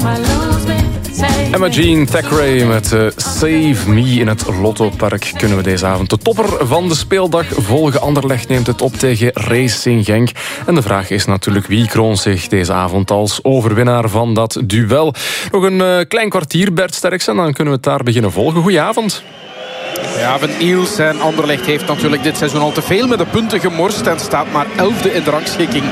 Emma Jean Thackeray met Save Me in het Lottopark. Kunnen we deze avond de topper van de speeldag volgen. Anderlecht neemt het op tegen Racing Genk. En de vraag is natuurlijk wie kroont zich deze avond als overwinnaar van dat duel. Nog een klein kwartier, Bert Sterks, en dan kunnen we het daar beginnen volgen. Goedenavond. Goedenavond, Niels. En Anderlecht heeft natuurlijk dit seizoen al te veel met de punten gemorst en staat maar 11e in de rangschikking.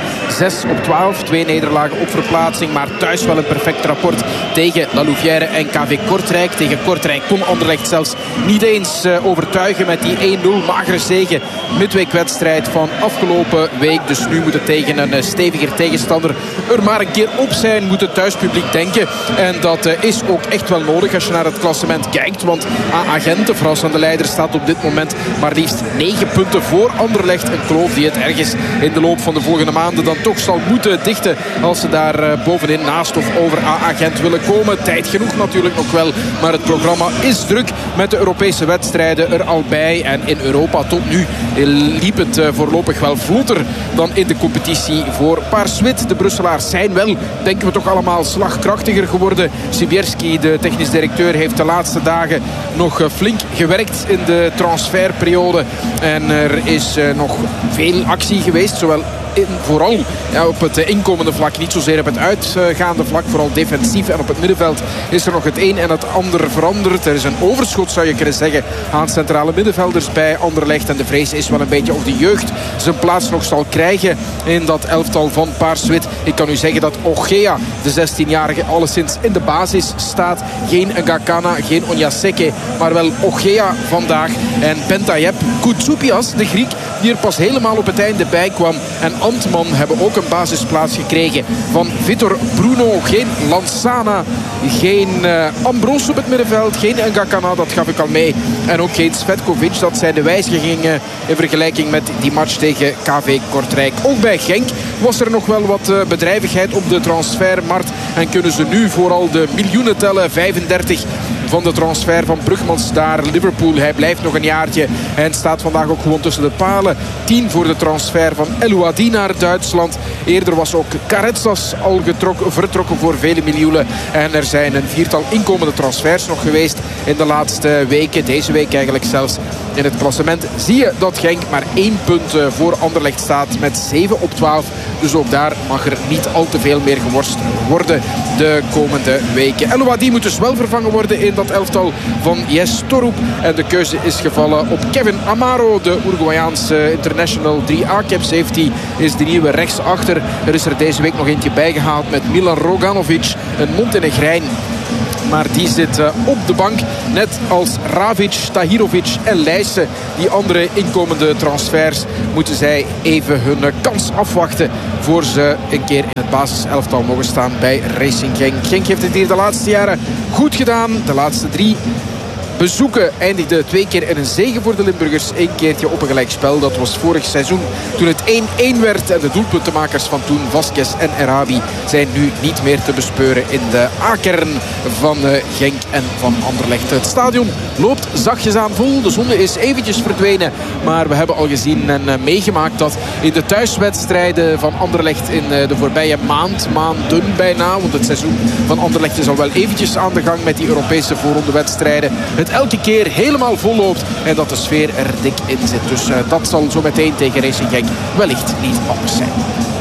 6-12, 2 nederlagen op verplaatsing, maar thuis wel een perfect rapport tegen La Louvière en KV Kortrijk. Tegen Kortrijk kon Anderlecht zelfs niet eens overtuigen met die 1-0 magere zege midweekwedstrijd van afgelopen week. Dus nu moet het tegen een steviger tegenstander er maar een keer op zijn, moet het thuispubliek denken. En dat is ook echt wel nodig als je naar het klassement kijkt, want AA Gent, de verrassende leider, staat op dit moment maar liefst 9 punten voor Anderlecht. Een kloof die het ergens in de loop van de volgende maanden dan toch zal moeten dichten als ze daar bovenin naast of over AA Gent willen komen. Tijd genoeg natuurlijk nog wel, maar het programma is druk met de Europese wedstrijden er al bij. En in Europa tot nu liep het voorlopig wel vlotter dan in de competitie voor Paars-Wit. De Brusselaars zijn wel, denken we toch allemaal, slagkrachtiger geworden. Sibierski, de technisch directeur, heeft de laatste dagen nog flink gewerkt in de transferperiode. En er is nog veel actie geweest, zowel vooral op het inkomende vlak, niet zozeer op het uitgaande vlak, vooral defensief. En op het middenveld is er nog het een en het ander veranderd. Er is een overschot, zou je kunnen zeggen, aan centrale middenvelders bij Anderlecht. En de vrees is wel een beetje of de jeugd zijn plaats nog zal krijgen in dat elftal van Paars-Wit. Ik kan u zeggen dat Ogea, de 16-jarige, alleszins in de basis staat. Geen Ngakana, geen Onyaseke, maar wel Ogea vandaag. En Bentayeb, Koutsoupias, de Griek, die er pas helemaal op het einde bij kwam, en Antman hebben ook een basisplaats gekregen van Vitor Bruno. Geen Lansana, geen Ambros op het middenveld, geen Ngakana, dat gaf ik al mee. En ook geen Svetkovic. Dat zijn de wijzigingen in vergelijking met die match tegen KV Kortrijk. Ook bij Genk was er nog wel wat bedrijvigheid op de transfermarkt. En kunnen ze nu vooral de miljoenen tellen. 35 van de transfer van Brugmans naar Liverpool. Hij blijft nog een jaartje en staat vandaag ook gewoon tussen de palen. 10 voor de transfer van El Ouadi naar Duitsland. Eerder was ook Caretsas al vertrokken voor vele miljoenen. En er zijn een 4-tal inkomende transfers nog geweest in de laatste weken. Deze week eigenlijk zelfs. In het klassement zie je dat Genk maar 1 punt voor Anderlecht staat met 7 op 12. Dus ook daar mag er niet al te veel meer geworst worden de komende weken. El Ouadi moet dus wel vervangen worden in dat elftal van Yes Torup. En de keuze is gevallen op Kevin Amaro, de Uruguayaanse international. 3A-cap safety is de nieuwe rechtsachter. Er is er deze week nog eentje bijgehaald met Milan Roganovic, een Montenegrijn. Maar die zit op de bank. Net als Ravic, Tahirovic en Leijsen. Die andere inkomende transfers moeten zij even hun kans afwachten voor ze een keer in het basiselftal mogen staan bij Racing Genk. Genk heeft het hier de laatste jaren goed gedaan. De laatste 3 bezoeken eindigde 2 keer in een zege voor de Limburgers. 1 keertje op een gelijkspel. Dat was vorig seizoen toen het 1-1 werd. En de doelpuntenmakers van toen, Vasquez en Erabi, zijn nu niet meer te bespeuren in de A-kern van Genk en van Anderlecht. Het stadion loopt zachtjes aan vol. De zon is eventjes verdwenen. Maar we hebben al gezien en meegemaakt dat in de thuiswedstrijden van Anderlecht in de voorbije maanden bijna, want het seizoen van Anderlecht is al wel eventjes aan de gang met die Europese voorrondewedstrijden, het elke keer helemaal vol loopt en dat de sfeer er dik in zit. Dus dat zal zo meteen tegen Racing Genk wellicht niet anders zijn.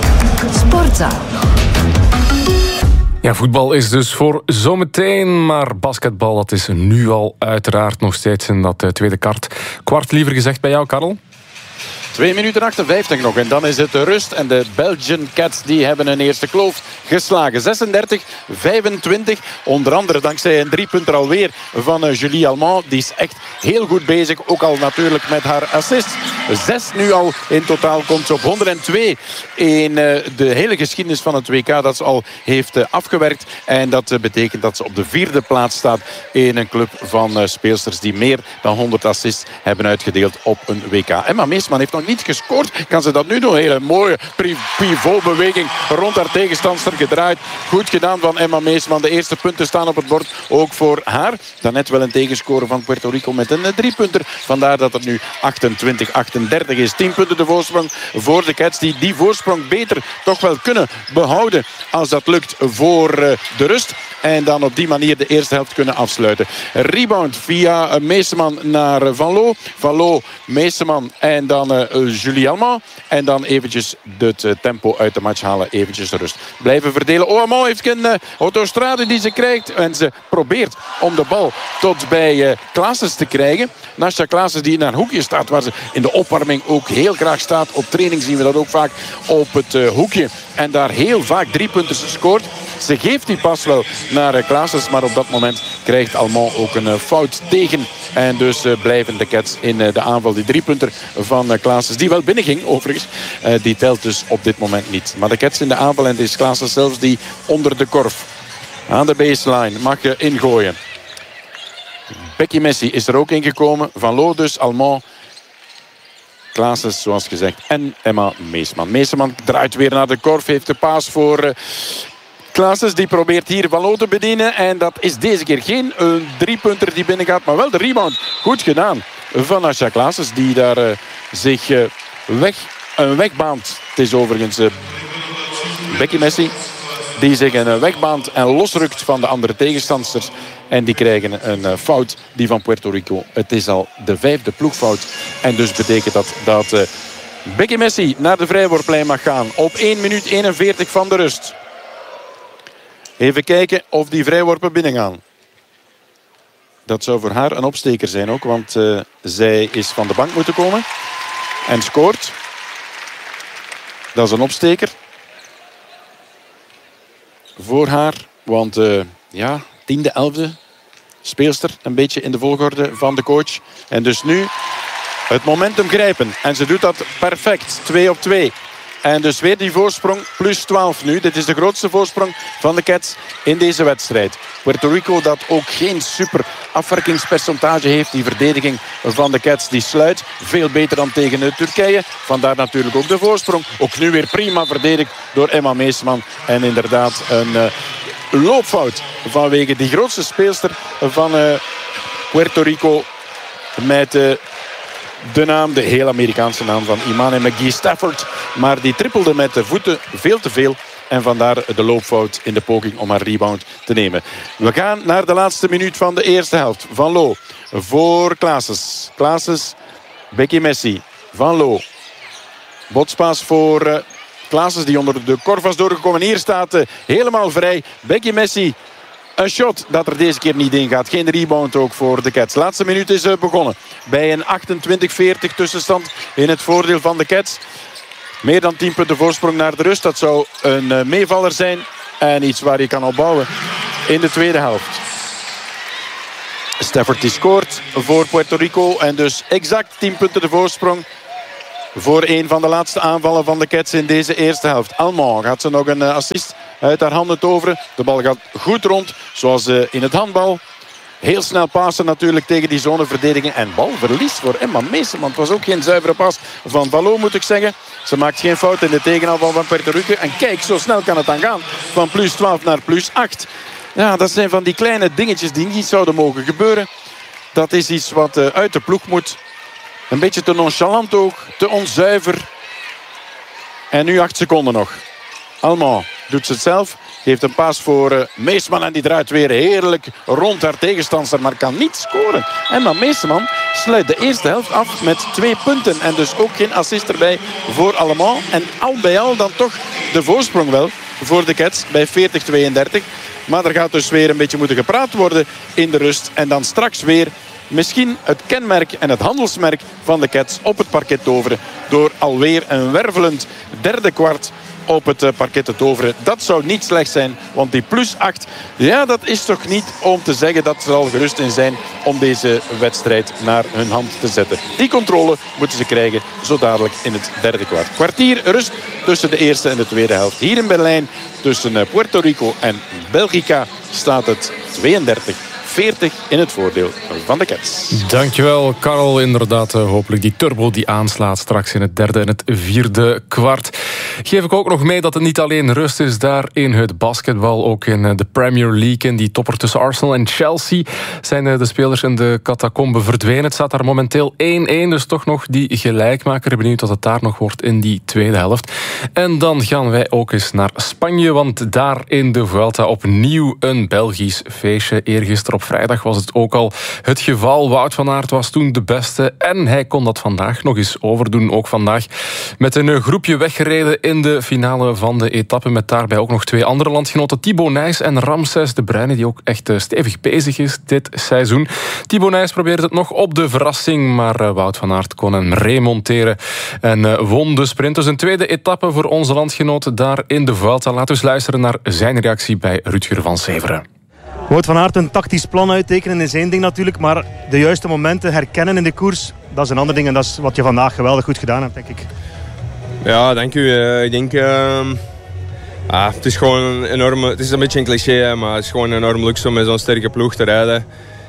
Sportza. Ja, voetbal is dus voor zometeen, maar basketbal, dat is nu al uiteraard nog steeds in dat tweede kwart liever gezegd bij jou, Karel. 2 minuten 58 nog en dan is het rust. En de Belgian Cats die hebben een eerste kloof geslagen. 36-25. Onder andere dankzij een 3-punter alweer van Julie Allemand. Die is echt heel goed bezig. Ook al natuurlijk met haar assist. 6 nu al in totaal komt ze op 102 in de hele geschiedenis van het WK dat ze al heeft afgewerkt. En dat betekent dat ze op de 4e plaats staat in een club van speelsters die meer dan 100 assists hebben uitgedeeld op een WK. Emma Meesman heeft nog nog niet gescoord. Kan ze dat nu doen? Hele mooie pivotbeweging rond haar tegenstander gedraaid. Goed gedaan van Emma Meesman. De eerste punten staan op het bord, ook voor haar. Daarnet wel een tegenscore van Puerto Rico met een 3-punter. Vandaar dat het nu 28-38 is. 10 punten de voorsprong voor de Cats, die voorsprong beter toch wel kunnen behouden als dat lukt voor de rust. En dan op die manier de eerste helft kunnen afsluiten. Rebound via Meeseman naar Van Loo. Van Loo, Meeseman en dan Julie Allemand. En dan eventjes het tempo uit de match halen. Eventjes de rust blijven verdelen. Allemand heeft een autostrade die ze krijgt. En ze probeert om de bal tot bij Klaassen te krijgen. Nasja Klaassen die in haar hoekje staat. Waar ze in de opwarming ook heel graag staat. Op training zien we dat ook vaak op het hoekje. En daar heel vaak 3-punters scoort. Ze geeft die pas wel naar Klaassen. Maar op dat moment krijgt Allemand ook een fout tegen. En dus blijven de Cats in de aanval. Die 3-punter van Klaassen, die wel binnenging overigens. Die telt dus op dit moment niet. Maar de Cats in de aanval en het is Klaassen zelfs die onder de korf aan de baseline mag ingooien. Becky Messi is er ook ingekomen. Van Loo dus, Allemand, Klaassen zoals gezegd en Emma Meesman. Meesman draait weer naar de korf, heeft de paas voor Klaassen. Die probeert hier Van Loo te bedienen. En dat is deze keer geen 3-punter die binnengaat, maar wel de rebound. Goed gedaan van Nasja Klaassen, die daar zich wegbaant. Het is overigens Becky Messi die zich een wegbaant en losrukt van de andere tegenstanders. En die krijgen een fout, die van Puerto Rico. Het is al de 5e ploegfout. En dus betekent dat Becky Messi naar de vrijworplijn mag gaan. Op 1 minuut 41 van de rust. Even kijken of die vrijworpen binnengaan. Dat zou voor haar een opsteker zijn ook. Want zij is van de bank moeten komen. En scoort. Dat is een opsteker. Voor haar. Want 10e, 11e speelster. Een beetje in de volgorde van de coach. En dus nu het momentum grijpen. En ze doet dat perfect. 2 op 2. En dus weer die voorsprong. Plus 12 nu. Dit is de grootste voorsprong van de Cats in deze wedstrijd. Puerto Rico dat ook geen super afwerkingspercentage heeft. Die verdediging van de Cats die sluit. Veel beter dan tegen Turkije. Vandaar natuurlijk ook de voorsprong. Ook nu weer prima verdedigd door Emma Meesman. En inderdaad een loopfout vanwege die grootste speelster van Puerto Rico. Met de naam, de heel Amerikaanse naam van Imani McGee Stafford. Maar die trippelde met de voeten veel te veel. En vandaar de loopfout in de poging om haar rebound te nemen. We gaan naar de laatste minuut van de eerste helft. Van Loo voor Klaassen. Klaassen, Becky Messi. Van Loo. Botspaas voor Klaassen die onder de korf was doorgekomen. Hier staat helemaal vrij. Becky Messi. Een shot dat er deze keer niet in gaat. Geen rebound ook voor de Cats. Laatste minuut is begonnen. Bij een 28-40 tussenstand in het voordeel van de Cats. Meer dan 10 punten voorsprong naar de rust. Dat zou een meevaller zijn. En iets waar je kan opbouwen in de tweede helft. Stafford die scoort voor Puerto Rico. En dus exact 10 punten de voorsprong. Voor een van de laatste aanvallen van de Cats in deze eerste helft. Allemand gaat ze nog een assist uit haar handen toveren. De bal gaat goed rond, zoals in het handbal. Heel snel passen natuurlijk tegen die zoneverdediging. En balverlies voor Emma Meesman. Het was ook geen zuivere pas van Van Loo, moet ik zeggen. Ze maakt geen fout in de tegenaanval van Puerto Rico. En kijk, zo snel kan het dan gaan. Van plus 12 naar plus 8. Ja, dat zijn van die kleine dingetjes die niet zouden mogen gebeuren. Dat is iets wat uit de ploeg moet. Een beetje te nonchalant ook, te onzuiver. En nu 8 seconden nog. Allemand doet ze het zelf. Geeft een paas voor Meesman en die draait weer heerlijk rond haar tegenstander, maar kan niet scoren. En Meesman sluit de eerste helft af met 2 punten. En dus ook geen assist erbij voor Allemand. En al bij al dan toch de voorsprong wel voor de Cats bij 40-32. Maar er gaat dus weer een beetje moeten gepraat worden in de rust. En dan straks weer misschien het kenmerk en het handelsmerk van de Cats op het parket toveren. Door alweer een wervelend derde kwart op het parket te toveren. Dat zou niet slecht zijn, want die plus 8, ja, dat is toch niet om te zeggen dat ze er al gerust in zijn om deze wedstrijd naar hun hand te zetten. Die controle moeten ze krijgen zo dadelijk in het derde kwart. Kwartier rust tussen de eerste en de tweede helft. Hier in Berlijn tussen Puerto Rico en Belgica staat het 32-24. 40 in het voordeel van de Cats. Dankjewel, Karel. Inderdaad, hopelijk die turbo die aanslaat straks in het derde en het vierde kwart. Geef ik ook nog mee dat het niet alleen rust is daar in het basketbal. Ook in de Premier League, in die topper tussen Arsenal en Chelsea, zijn de spelers in de catacombe verdwenen. Het staat daar momenteel 1-1, dus toch nog die gelijkmaker. Benieuwd wat het daar nog wordt in die tweede helft. En dan gaan wij ook eens naar Spanje, want daar in de Vuelta opnieuw een Belgisch feestje. Eergisteren op vrijdag was het ook al het geval. Wout van Aert was toen de beste en hij kon dat vandaag nog eens overdoen. Ook vandaag met een groepje weggereden in de finale van de etappe, met daarbij ook nog 2 andere landgenoten, Thibaut Nys en Ramses de Bruyne, die ook echt stevig bezig is dit seizoen. Thibaut Nys probeerde het nog op de verrassing, maar Wout van Aert kon hem remonteren en won de sprint. Dus een tweede etappe voor onze landgenoten daar in de Vuelta. Laten we eens luisteren naar zijn reactie bij Rutger van Severen. Wout van Aert een tactisch plan uittekenen is één ding natuurlijk, maar de juiste momenten herkennen in de koers, dat is een ander ding en dat is wat je vandaag geweldig goed gedaan hebt, denk ik. Ja, dank u. Ik denk... het is gewoon een enorme... Het is een beetje een cliché, hè, maar het is gewoon een enorm luxe om met zo'n sterke ploeg te rijden.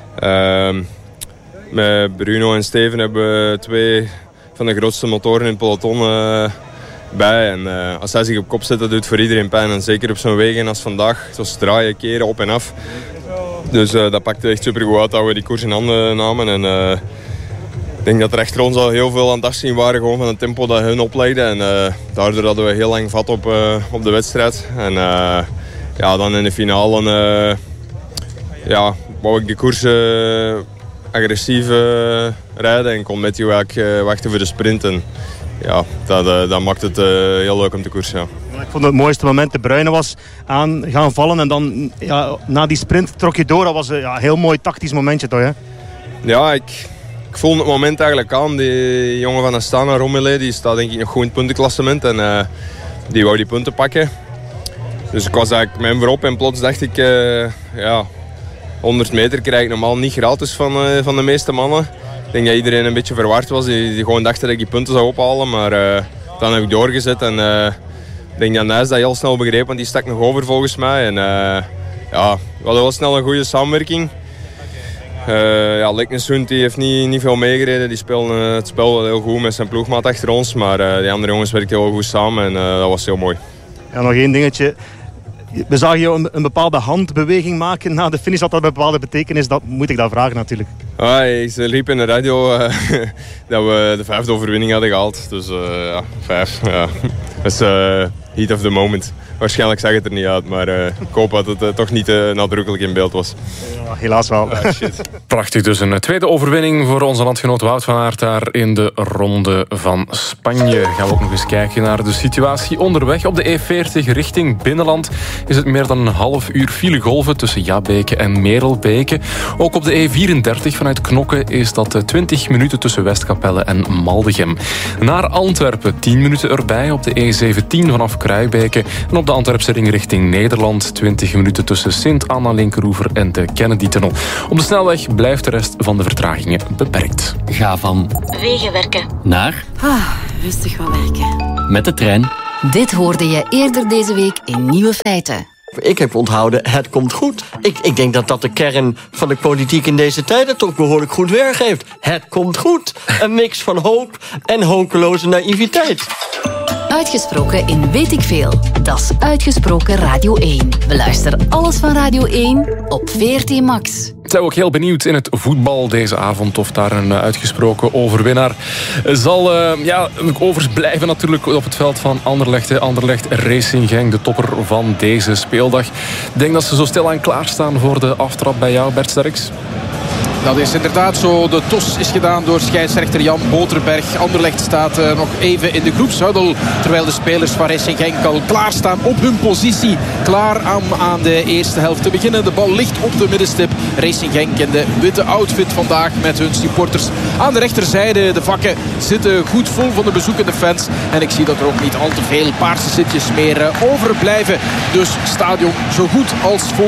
Met Bruno en Steven hebben we 2 van de grootste motoren in het peloton bij. En als zij zich op kop zetten, doet het voor iedereen pijn. En zeker op zo'n wegen als vandaag. Zoals draaien, keren, op en af. Dus dat pakte echt supergoed uit dat we die koers in handen namen. En ik denk dat er achter ons al heel veel aan het afzien waren gewoon van het tempo dat hun oplegden. En daardoor hadden we heel lang vat op de wedstrijd. En dan in de finale wou ik de koers agressief rijden en kon Matthew eigenlijk wachten voor de sprint. En ja, dat maakt het heel leuk om te koersen. Ja. Ik vond het mooiste moment, de Bruyne was aan gaan vallen en dan na die sprint trok je door. Dat was een heel mooi tactisch momentje toch, hè? Ja, ik voelde het moment eigenlijk aan. Die jongen van Astana, Romele, die staat denk ik nog goed in het puntenklassement en die wou die punten pakken. Dus ik was eigenlijk met hem voorop en plots dacht ik, 100 meter krijg ik normaal niet gratis van de meeste mannen. Ik denk dat iedereen een beetje verward was, die gewoon dachten dat ik die punten zou ophalen, maar dan heb ik doorgezet en ik denk dat Nys dat heel snel begreep, want die stak nog over volgens mij. En we hadden wel snel een goede samenwerking. Leknessund die heeft niet veel meegereden. Die speelde het spel wel heel goed met zijn ploegmaat achter ons. Maar die andere jongens werkten heel goed samen en dat was heel mooi. Ja, nog één dingetje. We zagen je een bepaalde handbeweging maken na de finish. Had dat een bepaalde betekenis? Dat moet ik daar vragen natuurlijk. Ze liep in de radio dat we de 5e overwinning hadden gehaald. Dus 5. Ja. Dat is heat of the moment. Waarschijnlijk zag het er niet uit, maar ik hoop dat het toch niet nadrukkelijk in beeld was. Ja, helaas wel. Shit. Prachtig, dus een tweede overwinning voor onze landgenoot Wout van Aert daar in de Ronde van Spanje. Gaan we ook nog eens kijken naar de situatie onderweg. Op de E40 richting binnenland is het meer dan een half uur file golven tussen Jabbeke en Merelbeke. Ook op de E34 vanuit Knokke is dat 20 minuten tussen Westkapelle en Maldegem. Naar Antwerpen 10 minuten erbij op de E17 vanaf Kruijbeke. En op de Antwerpse ring richting Nederland 20 minuten tussen Sint-Anna-Linkeroever en de Kennedy-tunnel. Op de snelweg blijft de rest van de vertragingen beperkt. Ga van Wegenwerken naar rustig gaan werken. met de trein. Dit hoorde je eerder deze week in Nieuwe Feiten. Ik heb onthouden, het komt goed. Ik denk dat dat de kern van de politiek in deze tijd toch behoorlijk goed weergeeft. Het komt goed. Een mix van hoop en hopeloze naïviteit. Uitgesproken in Weet ik Veel. Dat is Uitgesproken Radio 1. Beluister alles van Radio 1 op VRT Max. Zijn we ook heel benieuwd in het voetbal deze avond of daar een uitgesproken overwinnaar zal overblijven natuurlijk op het veld van Anderlecht. Anderlecht Racing Genk, de topper van deze speeldag. Ik denk dat ze zo stilaan klaarstaan voor de aftrap bij jou, Bert Sterks. Dat is inderdaad zo. De tos is gedaan door scheidsrechter Jan Boterberg. Anderlecht staat nog even in de groepshuddle. Terwijl de spelers van Racing Genk al klaarstaan op hun positie. Klaar aan de eerste helft te beginnen. De bal ligt op de middenstip. Racing Genk in de witte outfit vandaag met hun supporters. Aan de rechterzijde, de vakken zitten goed vol van de bezoekende fans. En ik zie dat er ook niet al te veel paarse zitjes meer overblijven. Dus stadion zo goed als vol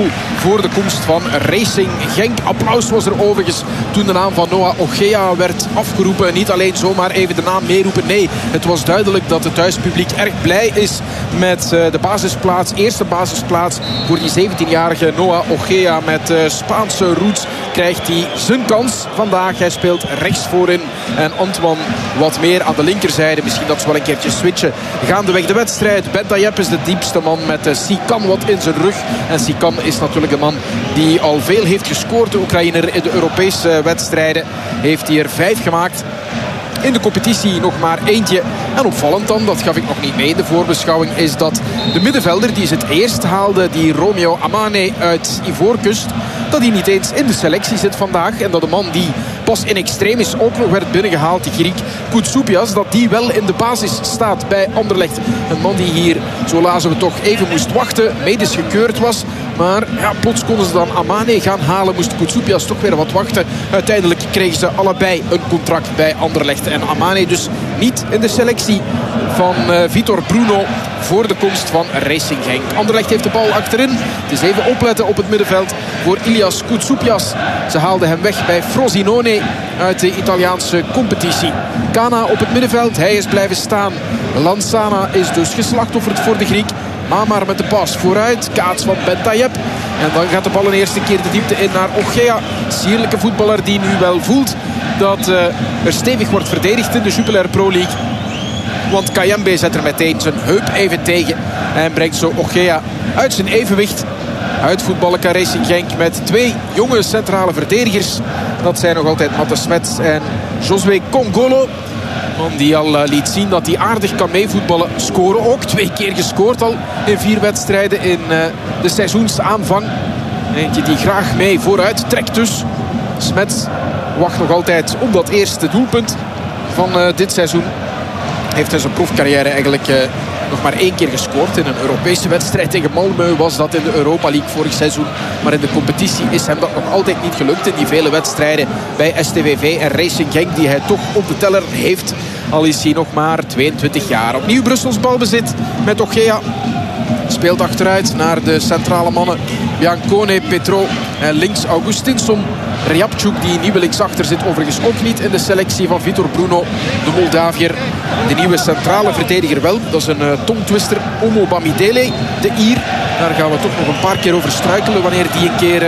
voor de komst van Racing Genk. Applaus was er overigens toen de naam van Noah Ogea werd afgeroepen. Niet alleen zomaar even de naam meeroepen. Nee, het was duidelijk dat het thuispubliek erg blij is met de basisplaats. Eerste basisplaats voor die 17-jarige Noah Ogea met Spaanse roots. Krijgt hij zijn kans vandaag. Hij speelt rechts voorin. En Antoine wat meer aan de linkerzijde. Misschien dat ze wel een keertje switchen. Gaandeweg de wedstrijd. Bentayeb is de diepste man met Sikan wat in zijn rug. En Sikan is natuurlijk een man die al veel heeft gescoord. De Oekraïner in de Europese wedstrijden. Heeft hij er 5 gemaakt. In de competitie nog maar eentje. En opvallend dan, dat gaf ik nog niet mee in de voorbeschouwing, is dat de middenvelder die ze het eerst haalde, die Romeo Amane uit Ivoorkust, dat hij niet eens in de selectie zit vandaag. En dat de man die pas in extremis ook nog werd binnengehaald, die Griek Koutsoupias, dat die wel in de basis staat bij Anderlecht. Een man die hier, zo lazen we toch, even moest wachten, medisch gekeurd was. Maar ja, plots konden ze dan Amane gaan halen. Moest Koutsoupias toch weer wat wachten. Uiteindelijk kregen ze allebei een contract bij Anderlecht. En Amane dus niet in de selectie van Vitor Bruno voor de komst van Racing Genk. Anderlecht heeft de bal achterin. Het is even opletten op het middenveld voor Ilias Koutsoupias. Ze haalden hem weg bij Frosinone uit de Italiaanse competitie. Kana op het middenveld. Hij is blijven staan. Lansana is dus geslachtofferd voor de Griek. Mamar met de pas vooruit. Kaats van Bentayeb. En dan gaat de bal een eerste keer de diepte in naar Ogea. Sierlijke voetballer die nu wel voelt dat er stevig wordt verdedigd in de Jupiler Pro League. Want Kayembe zet er meteen zijn heup even tegen. En brengt zo Ogea uit zijn evenwicht. Uitvoetballen kan Racing Genk met 2 jonge centrale verdedigers. Dat zijn nog altijd Matte Smets en Josué Kongolo. Man die al liet zien dat hij aardig kan meevoetballen. Scoren ook. 2 keer gescoord al in 4 wedstrijden in de seizoensaanvang. Eentje die graag mee vooruit trekt dus. Smets wacht nog altijd op dat eerste doelpunt van dit seizoen. Heeft in zijn profcarrière eigenlijk nog maar 1 keer gescoord. In een Europese wedstrijd tegen Malmö was dat in de Europa League vorig seizoen. Maar in de competitie is hem dat nog altijd niet gelukt. In die vele wedstrijden bij STVV en Racing Genk die hij toch op de teller heeft. Al is hij nog maar 22 jaar. Opnieuw Brussels balbezit met Ogea. Speelt achteruit naar de centrale mannen Biancone, Petro en links Augustinsson. Ryabchuk die nieuwe linksachter zit overigens ook niet in de selectie van Vitor Bruno, de Moldaviër. De nieuwe centrale verdediger wel. Dat is een tongtwister, Omo Bamidele, de Ier. Daar gaan we toch nog een paar keer over struikelen wanneer die een keer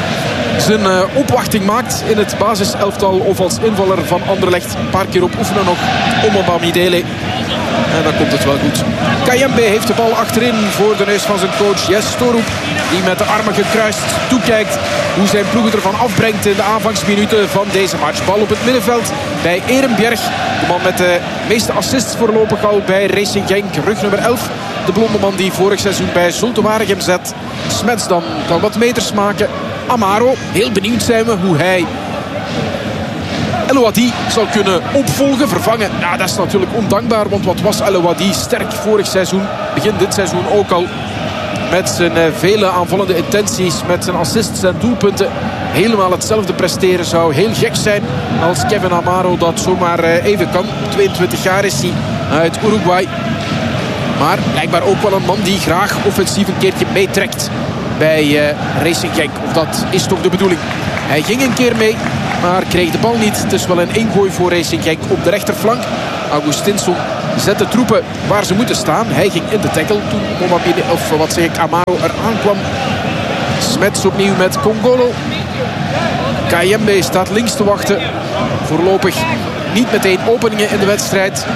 zijn opwachting maakt in het basiselftal of als invaller van Anderlecht. Een paar keer op oefenen nog, Omo Bamidele. En dan komt het wel goed. Kayembe heeft de bal achterin voor de neus van zijn coach Jes Torup. Die met de armen gekruist toekijkt hoe zijn ploeg ervan afbrengt in de aanvangsminuten van deze match. Bal op het middenveld bij Ehrenberg. De man met de meeste assists voorlopig al bij Racing Genk. Rug nummer 11. De blonde man die vorig seizoen bij Zulte Waregem zet. Smets dan kan wat meters maken. Amaro, heel benieuwd zijn we hoe hij El Ouadi zal kunnen opvolgen, vervangen. Ja, dat is natuurlijk ondankbaar, want wat was El Ouadi sterk vorig seizoen, begin dit seizoen ook al. Met zijn vele aanvallende intenties, met zijn assists en doelpunten. Helemaal hetzelfde presteren zou heel gek zijn als Kevin Amaro dat zomaar even kan. 22 jaar is hij uit Uruguay. Maar blijkbaar ook wel een man die graag offensief een keertje meetrekt bij Racing Genk. Of dat is toch de bedoeling. Hij ging een keer mee, maar kreeg de bal niet. Het is wel een ingooi voor Racing Genk op de rechterflank. Augustinsson zet de troepen waar ze moeten staan. Hij ging in de tackle toen Amaro er aankwam. Smets opnieuw met Kongolo. Kayembe staat links te wachten. Voorlopig niet meteen openingen in de wedstrijd.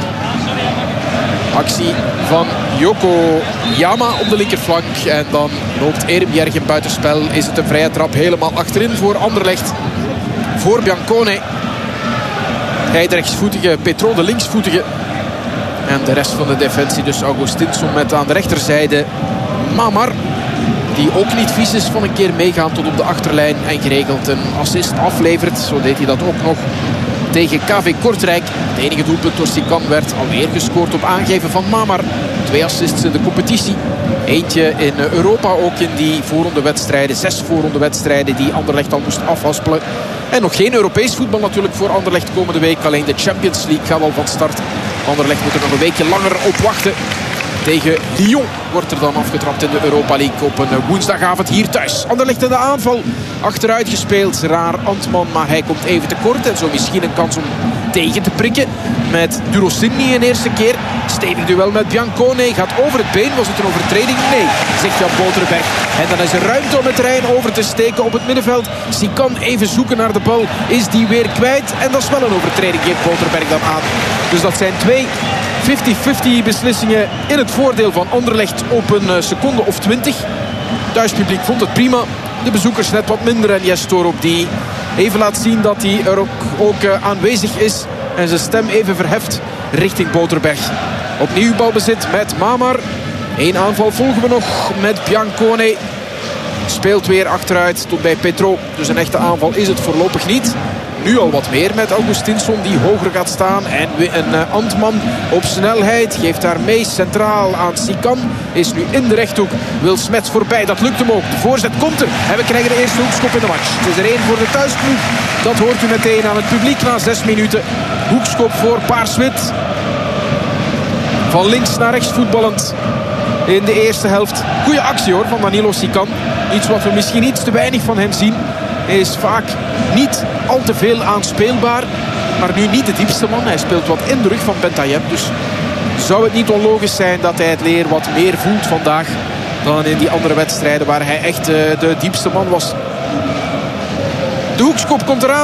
Actie van Yoko Yama op de linkerflank. En dan loopt Ehrenberg buitenspel. Is het een vrije trap helemaal achterin voor Anderlecht. Voor Biancone. Hij de rechtsvoetige, Petro de linksvoetige. En de rest van de defensie dus Augustinsson met aan de rechterzijde Mamar. Die ook niet vies is van een keer meegaan tot op de achterlijn. En geregeld een assist aflevert. Zo deed hij dat ook nog tegen KV Kortrijk. Het enige doelpunt door Sikan werd alweer gescoord op aangeven van Mamar. 2 assists in de competitie. Eentje in Europa ook in die voorrondewedstrijden. 6 voorrondewedstrijden die Anderlecht al moest afhaspelen. En nog geen Europees voetbal natuurlijk voor Anderlecht komende week. Alleen de Champions League gaat al van start. Anderlecht moet er nog een weekje langer op wachten. tegen Lyon wordt er dan afgetrapt in de Europa League op een woensdagavond hier thuis. Anderlecht in de aanval. Achteruit gespeeld. Raar Antman, maar hij komt even tekort. En zo misschien een kans om tegen te prikken. Met Durosini een eerste keer. Stevig duel met Biancone. Gaat over het been. Was het een overtreding? Nee, zegt Jan Boterberg. En dan is er ruimte om het terrein over te steken op het middenveld. Sikan even zoeken naar de bal. Is die weer kwijt? En dat is wel een overtreding, geeft Boterberg dan aan. Dus dat zijn 2 50-50 beslissingen in het voordeel van Anderlecht op een seconde of 20. Thuispubliek vond het prima. De bezoekers net wat minder. En Jes Torup die even laat zien dat hij er ook aanwezig is. En zijn stem even verheft richting Boterberg. Opnieuw balbezit met Mamar. Eén aanval volgen we nog met Biancone. Speelt weer achteruit tot bij Petro. Dus een echte aanval is het voorlopig niet. Nu al wat meer met Augustinsson die hoger gaat staan. En een Antman op snelheid. Geeft daar mee centraal aan Sikan. Is nu in de rechthoek. Wil Smets voorbij. Dat lukt hem ook. De voorzet komt er. En we krijgen de eerste hoekschop in de match. Het is er 1 voor de thuisploeg. Dat hoort u meteen aan het publiek na 6 minuten. Hoekschop voor Paars-Wit. Van links naar rechts voetballend. In de eerste helft. Goeie actie hoor van Danilo Sikan. Iets wat we misschien iets te weinig van hem zien. Hij is vaak niet al te veel aanspeelbaar. Maar nu niet de diepste man. Hij speelt wat in de rug van Bentayeb. Dus zou het niet onlogisch zijn dat hij het leer wat meer voelt vandaag dan in die andere wedstrijden waar hij echt de diepste man was. De hoekschop komt eraan.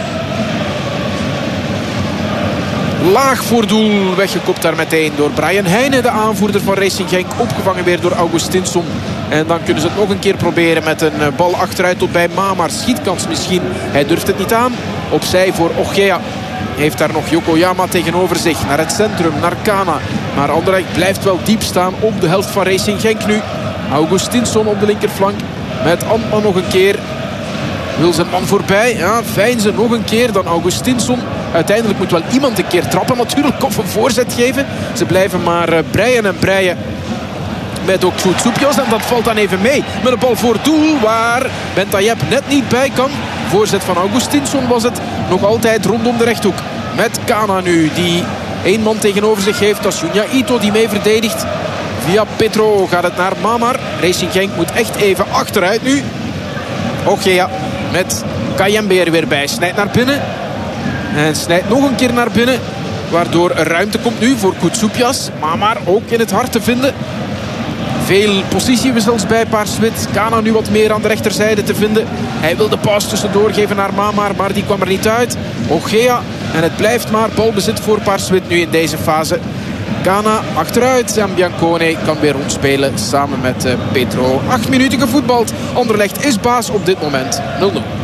Laag voor doel, weggekopt daar meteen door Brian Heijnen, de aanvoerder van Racing Genk. Opgevangen weer door Augustinsson. En dan kunnen ze het nog een keer proberen met een bal achteruit tot bij Mamar. Schietkans misschien, hij durft het niet aan. Opzij voor Ogea. Heeft daar nog Yokoyama tegenover zich. Naar het centrum, naar Kana. Maar Anderlecht blijft wel diep staan op de helft van Racing Genk nu. Augustinsson op de linkerflank. Met Antman nog een keer. Wil zijn man voorbij. Ja, veinzen nog een keer dan Augustinsson. Uiteindelijk moet wel iemand een keer trappen natuurlijk. Of een voorzet geven. Ze blijven maar breien en breien. Met ook Koutsoupjas. En dat valt dan even mee. Met een bal voor doel. Waar Bentayeb net niet bij kan. Voorzet van Augustinsson was het. Nog altijd rondom de rechthoek. Met Kana nu. Die 1 man tegenover zich heeft. Dat is Junya Ito die mee verdedigt. Via Petro gaat het naar Mamar. Racing Genk moet echt even achteruit nu. Ogea met Kayembe er weer bij. Snijdt naar binnen. En snijdt nog een keer naar binnen. Waardoor er ruimte komt nu voor Koutsoupjas. Mamar ook in het hart te vinden. Veel positiewissels bij Paars-Wit. Kana nu wat meer aan de rechterzijde te vinden. Hij wil de paas tussendoor geven naar Mamar. Maar die kwam er niet uit. Ogea. En het blijft maar balbezit voor Paars-Wit nu in deze fase. Kana achteruit. En Biancone kan weer rondspelen samen met Petro. 8 minuten gevoetbald. Anderlecht is baas op dit moment. 0-0.